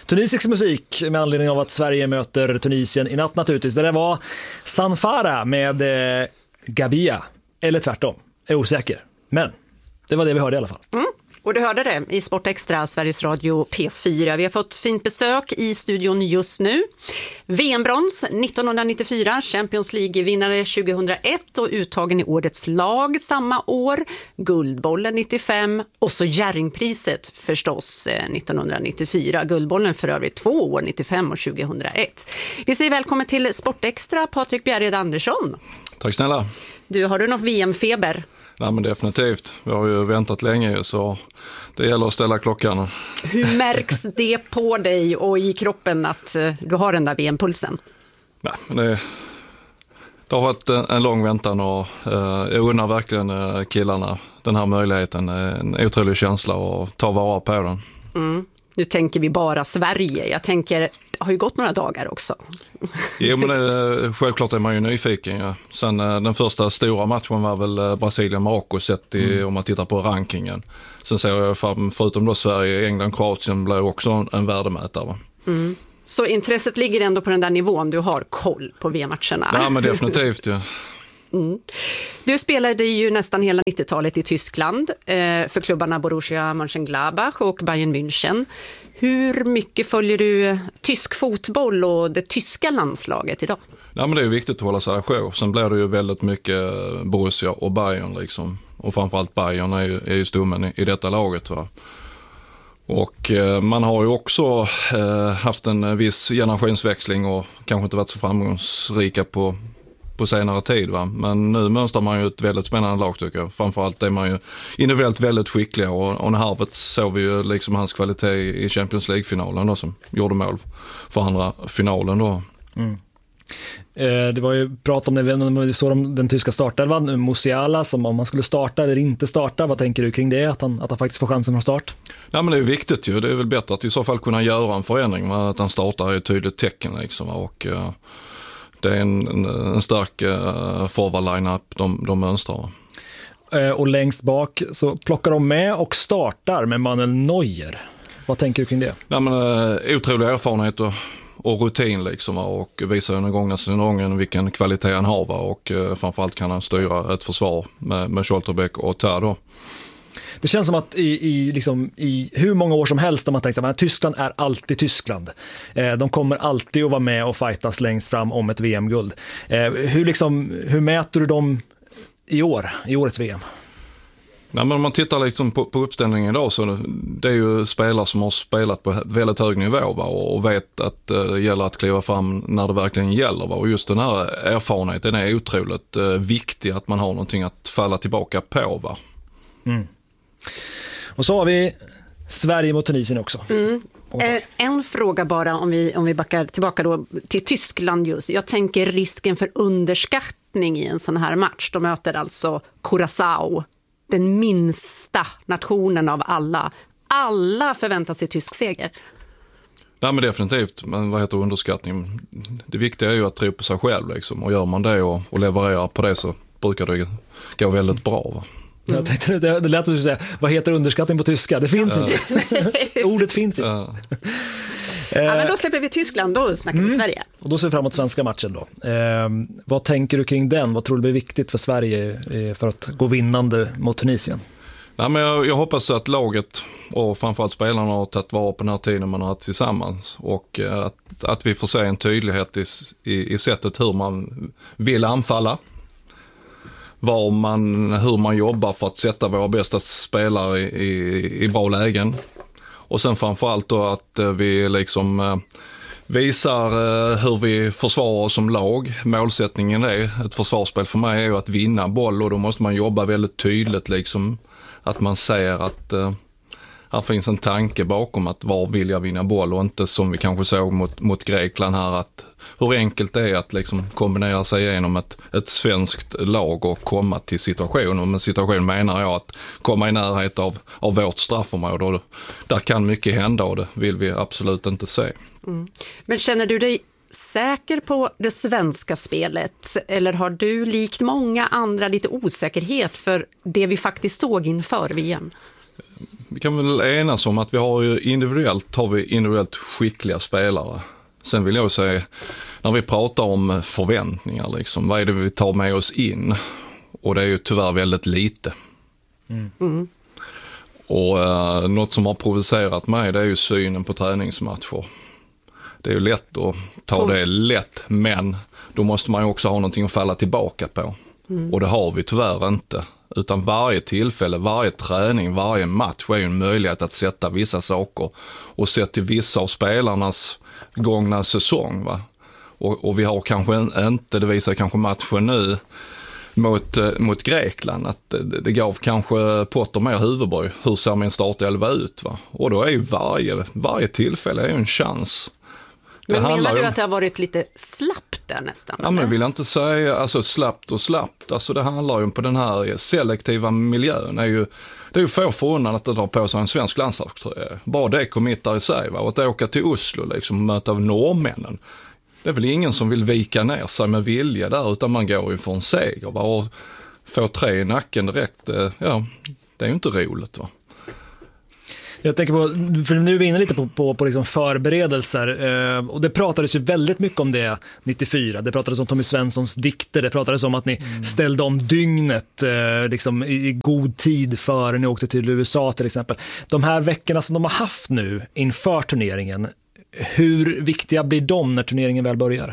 tunisisk musik med anledning av att Sverige möter Tunisien i natt naturligtvis. Det där var Sanfara med Gabia, eller tvärtom, är osäker. Men det var det vi hörde i alla fall. Och du hörde det i Sport Extra, Sveriges Radio P4. Vi har fått fint besök i studion just nu. VM-brons 1994, Champions League-vinnare 2001 och uttagen i årets lag samma år. Guldbollen 95 och så Jerringpriset förstås 1994. Guldbollen för övrigt 2 år, 95 och 2001. Vi säger välkommen till Sport Extra, Patrik Bjerred Andersson. Tack snälla. Har du något VM-feber? Nej, men definitivt. Vi har ju väntat länge så det gäller att ställa klockan. Hur märks det på dig och i kroppen att du har den där VM-pulsen? Nej, men det har varit en lång väntan och jag undrar verkligen killarna den här möjligheten. En otrolig känsla och ta vara på den. Nu tänker vi bara Sverige. Jag tänker, det har ju gått några dagar också. Jo, men självklart är man ju nyfiken. Ja. Sen den första stora matchen var väl Brasilien-Marocko sett om man tittar på rankingen. Sen ser jag förutom då Sverige, England, Kroatien blir också en värdemätare. Så intresset ligger ändå på den där nivån, du har koll på VM-matcherna? Ja, men definitivt, ja. Du spelade ju nästan hela 90-talet i Tyskland för klubbarna Borussia Mönchengladbach och Bayern München. Hur mycket följer du tysk fotboll och det tyska landslaget idag? Ja, men det är viktigt att hålla sig ajour. Sen blir det ju väldigt mycket Borussia och Bayern liksom. Och framförallt Bayern är ju stommen i detta laget, va. Och man har ju också haft en viss generationsväxling och kanske inte varit så framgångsrika på senare tid, va. Men nu mönstrar man ju ett väldigt spännande lag tycker jag. Framförallt är man ju individuellt väldigt skickliga och när Harvet såg vi ju liksom hans kvalitet i Champions League-finalen då, som gjorde mål för andra finalen då. Det var ju prat om det när vi såg om den tyska startelvan, Musiala, som om man skulle starta eller inte starta. Vad tänker du kring det, att han faktiskt får chansen från start? Nej, men det är viktigt ju. Det är väl bättre att i så fall kunna göra en förändring, att han startar är ett tydligt tecken liksom, och det är en stark forward-line-up de mönstrar. Och längst bak så plockar de med och startar med Manuel Neuer. Vad tänker du kring det? Nej, men otrolig erfarenhet och rutin liksom, och visar den gångna säsongen vilken kvalitet han har, och framförallt kan han styra ett försvar med Scholterbeck och Tär. Det känns som att i hur många år som helst där man tänker att Tyskland är alltid Tyskland. De kommer alltid att vara med och fightas längst fram om ett VM-guld. Hur mäter du dem i årets VM? Nej, men om man tittar liksom på uppställningen idag så det är ju spelare som har spelat på väldigt hög nivå, va, och vet att det gäller att kliva fram när det verkligen gäller, va, och just den här erfarenheten är otroligt viktig, att man har någonting att falla tillbaka på, va. Och så har vi Sverige mot Tunisien också. En fråga bara om vi backar tillbaka då till Tyskland just. Jag tänker risken för underskattning i en sån här match. De möter alltså Curaçao, den minsta nationen av alla. Alla förväntar sig tysk seger. Nej, men definitivt. Men vad heter underskattning? Det viktiga är ju att tro på sig själv liksom. Och gör man det och levererar på det så brukar det gå väldigt bra, va? Jag tänkte, det lät att säga, vad heter underskattning på tyska? Det finns inte. Ordet finns inte. Men då släpper vi Tyskland, då snackar vi Sverige. Och då ser vi framåt svenska matchen då. Vad tänker du kring den? Vad tror du blir viktigt för Sverige för att gå vinnande mot Tunisien? Nej, men jag hoppas att laget och framförallt spelarna har tagit vara på den här tiden man har haft tillsammans, och att vi får se en tydlighet i sättet hur man vill anfalla, hur man jobbar för att sätta våra bästa spelare i bra lägen, och sen framförallt då att vi liksom visar hur vi försvarar oss som lag. Målsättningen är ett försvarsspel för mig är ju att vinna boll, och då måste man jobba väldigt tydligt liksom, att man ser att här finns en tanke bakom att var vill jag vinna boll, och inte som vi kanske såg mot Grekland här, att hur enkelt det är att liksom kombinera sig igenom ett svenskt lag och komma till situationen. Och med situation menar jag att komma i närhet av vårt straffområde, och där kan mycket hända, och det vill vi absolut inte se. Men känner du dig säker på det svenska spelet, eller har du likt många andra lite osäkerhet för det vi faktiskt såg inför VM? vi kan väl enas om att vi har individuellt skickliga spelare. Sen vill jag säga, när vi pratar om förväntningar, liksom, vad är det vi tar med oss in? Och det är ju tyvärr väldigt lite. Och något som har provocerat mig, det är ju synen på träningsmatcher. Det är ju lätt att ta det lätt, men då måste man ju också ha någonting att falla tillbaka på. Och det har vi tyvärr inte. Utan varje tillfälle, varje träning, varje match är ju en möjlighet att sätta vissa saker och se till vissa av spelarnas gångna säsong. Va? Och vi har kanske inte, det visar kanske matchen nu mot Grekland, att det gav kanske Potter mer huvudbry. Hur ser min startelva ut? Va? Och då är ju varje tillfälle är ju en chans. Men menar du att det har varit lite slappt där nästan? Ja, men jag vill inte säga alltså, slappt. Alltså, det handlar ju på den här selektiva miljön. Det är ju få förundan att dra på sig en svensk landslagströja. Bara det committar i sig. Va? Och att åka till Oslo liksom, och möta norrmännen. Det är väl ingen som vill vika ner sig med vilja där, utan man går ju för en seger. Va? Och få 3 i nacken direkt, det är ju inte roligt. Va? Jag tänker på, för nu är vi inne lite på liksom förberedelser, och det pratades ju väldigt mycket om det 94. Det pratades om Tommy Svenssons dikter, det pratades om att ni ställde om dygnet liksom i god tid före ni åkte till USA till exempel. De här veckorna som de har haft nu inför turneringen, hur viktiga blir de när turneringen väl börjar?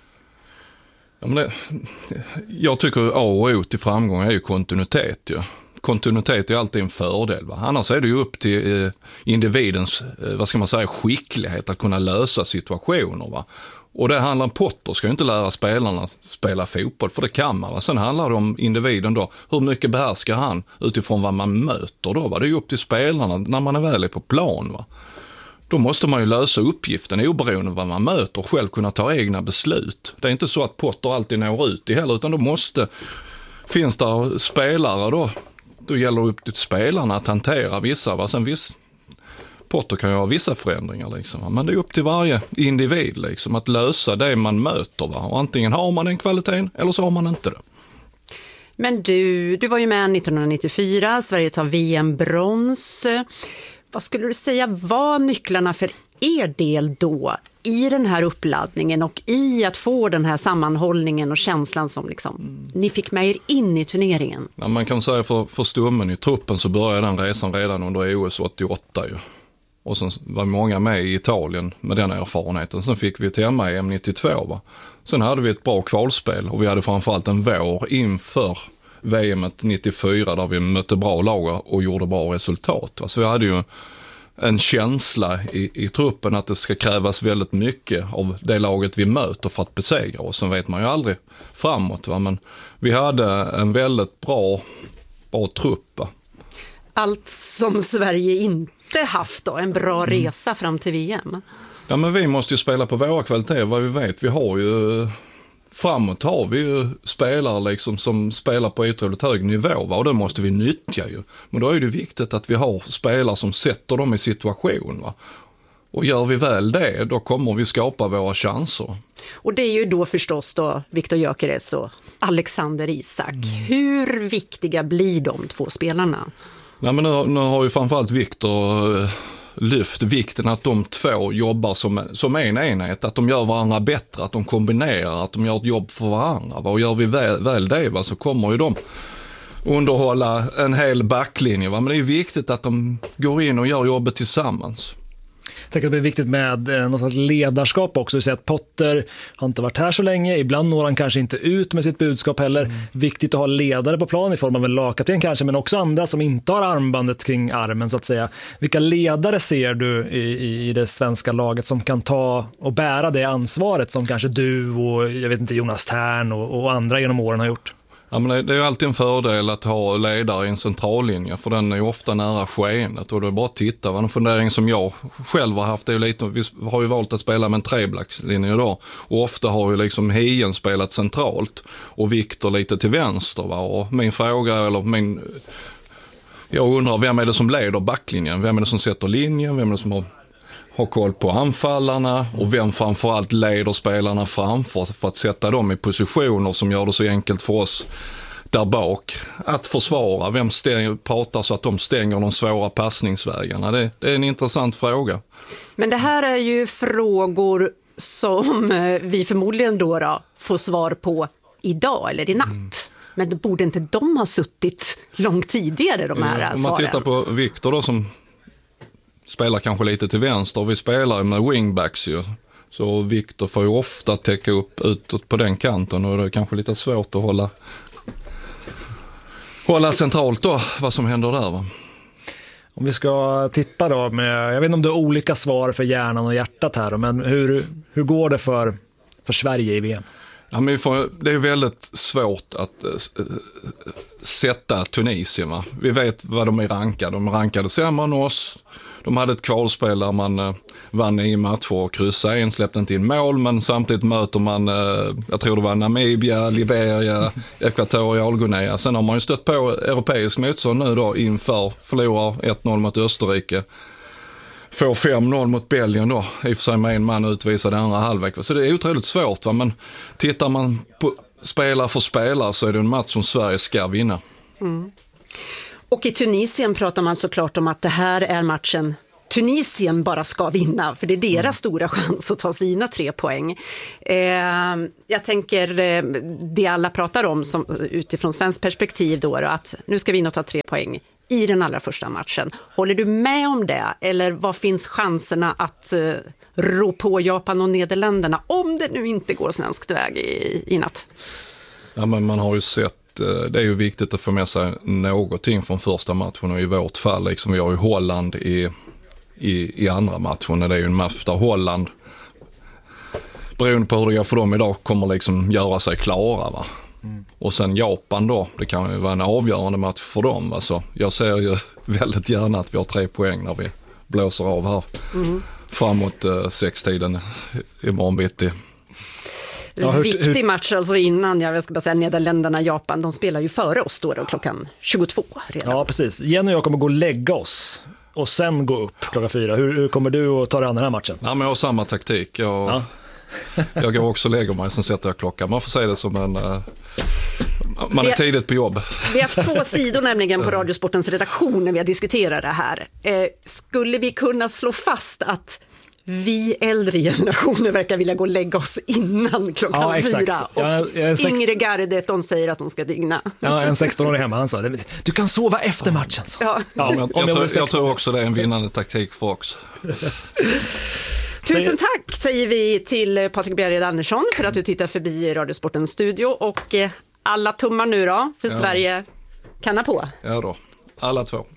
Ja, men jag tycker A och O till framgång är ju kontinuitet. Ja. Kontinuitet är alltid en fördel. Va? Annars är det ju upp till individens skicklighet att kunna lösa situationer. Va? Och det handlar om Potter ska ju inte lära spelarna spela fotboll, för det kan man. Va? Sen handlar det om individen då. Hur mycket behärskar han utifrån vad man möter då? Va? Det är ju upp till spelarna när man är väl på plan. Va? Då måste man ju lösa uppgiften oberoende av vad man möter och själv kunna ta egna beslut. Det är inte så att Potter alltid når ut i heller, utan då finns det spelare då gäller det upp till spelarna att hantera vissa. Va? Sen Potter kan ju ha vissa förändringar liksom, va? Men det är upp till varje individ liksom, att lösa det man möter. Va? Och antingen har man den kvaliteten eller så har man inte det. Men du var ju med 1994, Sverige tar VM-brons. Vad skulle du säga var nycklarna för er del då i den här uppladdningen och i att få den här sammanhållningen och känslan som liksom, ni fick med er in i turneringen? Ja, man kan säga för stommen i truppen så började den resan redan under OS 88 ju. Och sen var många med i Italien med den erfarenheten. Sen fick vi ett hemma-EM 92. Va? Sen hade vi ett bra kvalspel och vi hade framförallt en vår inför VM 94 där vi mötte bra lag och gjorde bra resultat. Så vi hade ju en känsla i truppen att det ska krävas väldigt mycket av det laget vi möter för att besegra oss. Sen vet man ju aldrig framåt. Va? Men vi hade en väldigt bra trupp. Va? Allt som Sverige inte haft då, en bra resa fram till VM. Ja, men vi måste ju spela på våra kvaliteter, vad vi vet. Framåt har vi ju spelare liksom som spelar på otroligt hög nivå, va? Och det måste vi nyttja ju. Men då är det viktigt att vi har spelare som sätter dem i situation. Va? Och gör vi väl det, då kommer vi skapa våra chanser. Och det är ju då förstås då Viktor Gyökeres och Alexander Isak. Hur viktiga blir de två spelarna? Ja, men nu har ju framförallt Viktor lyft vikten att de två jobbar som en enhet, att de gör varandra bättre, att de kombinerar, att de gör ett jobb för varandra. Va? Och gör vi väl det, va, så kommer ju de underhålla en hel backlinje. Va? Men det är ju viktigt att de går in och gör jobbet tillsammans. Jag tänker att det blir viktigt med något slags ledarskap också. Så att Potter har inte varit här så länge. Ibland når han kanske inte ut med sitt budskap heller. Viktigt att ha ledare på plan i form av en lagkapten kanske, men också andra som inte har armbandet kring armen så att säga. Vilka ledare ser du i det svenska laget som kan ta och bära det ansvaret som kanske du och jag vet inte Jonas Tern och andra genom åren har gjort? Ja, men det är ju alltid en fördel att ha ledare i en centrallinje, för den är ju ofta nära skeendet och det är bara att titta. En fundering som jag själv har haft är ju lite, vi har ju valt att spela med en treblackslinje idag och ofta har ju liksom Hien spelat centralt och Viktor lite till vänster. Va? Och jag undrar vem är det som leder backlinjen, vem är det som sätter linjen, vem är det som har koll på anfallarna och vem framförallt leder spelarna framför för att sätta dem i positioner som gör det så enkelt för oss där bak. Att försvara, vem pratar så att de stänger de svåra passningsvägarna. Det är en intressant fråga. Men det här är ju frågor som vi förmodligen då får svar på idag eller i natt. Men det borde inte de ha suttit långt tidigare, de här svaren? Om man tittar på Victor då, som spelar kanske lite till vänster. Vi spelar med wingbacks ju. Så Victor får ju ofta täcka upp utåt på den kanten och det är kanske lite svårt att hålla centralt då, vad som händer där, va? Om vi ska tippa då, jag vet inte om det är olika svar för hjärnan och hjärtat här då, men hur går det för Sverige i VM? Ja, men det är väldigt svårt att sätta Tunisien, va? Vi vet vad de är rankade. De rankade sämre än oss. De hade ett kvalspel där man vann 9 matcher och kryssade en, släppte inte in mål, men samtidigt möter man, jag tror det var Namibia, Liberia, Ekvatorialguinea. Sen har man ju stött på europeisk motstånd nu då inför, förlorar 1-0 mot Österrike. Får 5-0 mot Belgien då, i och för sig med en man utvisad i andra halvlek. Så det är otroligt svårt, va? Men tittar man på spelare för spelare så är det en match som Sverige ska vinna. Mm. Och i Tunisien pratar man såklart om att det här är matchen Tunisien bara ska vinna, för det är deras stora chans att ta sina 3 poäng. Jag tänker det alla pratar om som, utifrån svensk perspektiv då, att nu ska vi in och ta 3 poäng i den allra första matchen. Håller du med om det? Eller vad finns chanserna att rå på Japan och Nederländerna om det nu inte går svenskt väg i natt? Ja, men man har ju sett, det är ju viktigt att få med sig någonting från första matchen, och i vårt fall liksom, vi har ju Holland i andra matchen. Det är ju en match där Holland, beroende på hur det går för dem idag, kommer liksom göra sig klara, va? Och sen Japan då, det kan ju vara en avgörande match för dem. Alltså, jag ser ju väldigt gärna att vi har 3 poäng när vi blåser av här framåt 6-tiden imorgon bitti. Ja, viktig match alltså innan, jag ska bara säga, Nederländerna, Japan, de spelar ju före oss då klockan 22 redan. Ja, precis. Jenny och jag kommer gå och lägga oss och sen gå upp klockan 4. Hur kommer du att ta dig an den här matchen? Ja, men jag har samma taktik. Jag går också och lägger mig, sen sätter jag klockan. Man får säga det som man är tidigt på jobb. Vi har haft 2 sidor nämligen på Radiosportens redaktion när vi har diskuterat det här. Skulle vi kunna slå fast att vi äldre generationer verkar vilja gå och lägga oss innan klockan 4. Och Ingrid Gardet, de säger att de ska digna. Ja, en 16-årig hemma, han sa du kan sova efter matchen. Så. Ja. Jag tror också det är en vinnande taktik för oss. Tusen tack säger vi till Patrik Bjerred Andersson för att du tittar förbi Radiosportens studio, och alla tummar nu då för Sverige kanna på. Ja då, alla 2.